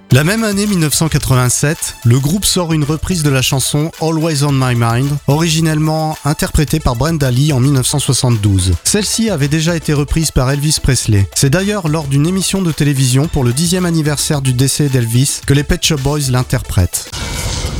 La même année 1987, le groupe sort une reprise de la chanson Always on My Mind, originellement interprétée par Brenda Lee en 1972. Celle-ci avait déjà été reprise par Elvis Presley. C'est d'ailleurs lors d'une émission de télévision pour le 10e anniversaire du décès d'Elvis que les Pet Shop Boys l'interprètent.